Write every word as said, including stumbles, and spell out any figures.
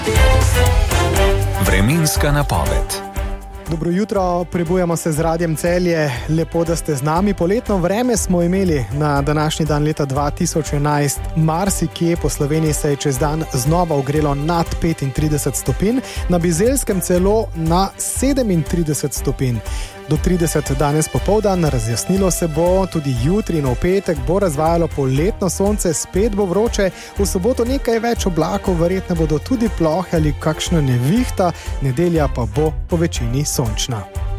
Vremenska napoved. Dobro jutro, prebujamo se z Radiem Celje, lepo, da ste z nami. Poletno vreme smo imeli na današnji dan leta dva tisoč enajst. Marsikje po Sloveniji se je čez dan znova ogrelo nad petintrideset stopinj, na Bizeljskem celo na sedemintrideset stopinj. Do trideset danes popoldan, razjasnilo se bo, tudi jutri in v petek bo razvajalo poletno sonce, spet bo vroče, v soboto nekaj več oblakov, verjetno bodo tudi plohe ali kakšna nevihta, nedelja pa bo po večini sončna.